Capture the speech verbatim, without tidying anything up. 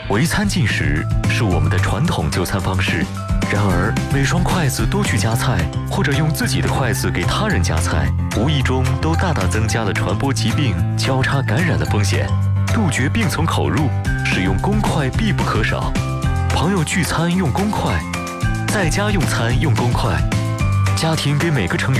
围餐进食是我们的传统就餐方式，然而每双筷子都去夹菜，或者用自己的筷子给他人夹菜，无意中都大大增加了传播疾病、交叉感染的风险。杜绝病从口入，使用公筷必不可少。朋友聚餐用公筷，在家用餐用公筷，家庭给每个成员